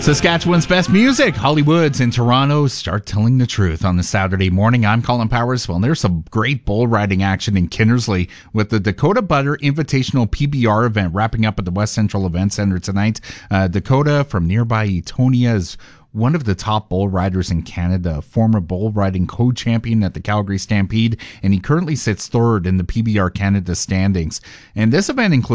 Saskatchewan's best music, Hollywoods in Toronto, start telling the truth on the Saturday morning. I'm Colin Powers. Well, there's some great bull riding action in Kinnersley with the Dakota Butter Invitational PBR event wrapping up at the West Central Event Center tonight. Dakota from nearby Etonia is one of the top bull riders in Canada, former bull riding co-champion at the Calgary Stampede, and he currently sits third in the PBR Canada standings. And this event includes